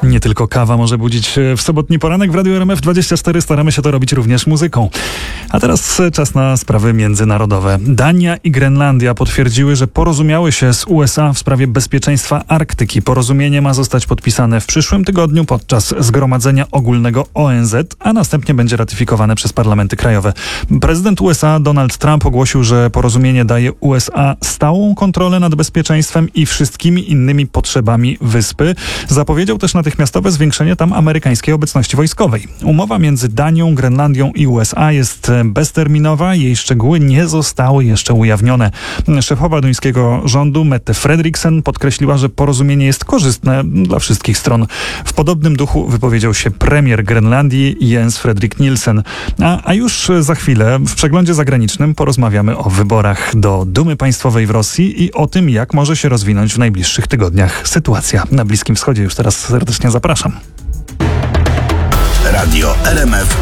Nie tylko kawa może budzić w sobotni poranek. W Radiu RMF24 staramy się to robić również muzyką. A teraz czas na sprawy międzynarodowe. Dania i Grenlandia potwierdziły, że porozumiały się z USA w sprawie bezpieczeństwa Arktyki. Porozumienie ma zostać podpisane w przyszłym tygodniu podczas Zgromadzenia Ogólnego ONZ, a następnie będzie ratyfikowane przez parlamenty krajowe. Prezydent USA Donald Trump ogłosił, że porozumienie daje USA stałą kontrolę nad bezpieczeństwem i wszystkimi innymi potrzebami wyspy. Zapowiedział też natychmiastowe zwiększenie tam amerykańskiej obecności wojskowej. Umowa między Danią, Grenlandią i USA jest bezterminowa. Jej szczegóły nie zostały jeszcze ujawnione. Szefowa duńskiego rządu Mette Frederiksen podkreśliła, że porozumienie jest korzystne dla wszystkich stron. W podobnym duchu wypowiedział się premier Grenlandii Jens Frederik Nielsen. A już za chwilę w przeglądzie zagranicznym porozmawiamy o wyborach do Dumy Państwowej w Rosji i o tym, jak może się rozwinąć w najbliższych tygodniach sytuacja na Bliskim Wschodzie. Już teraz serdecznie zapraszam. Radio RMF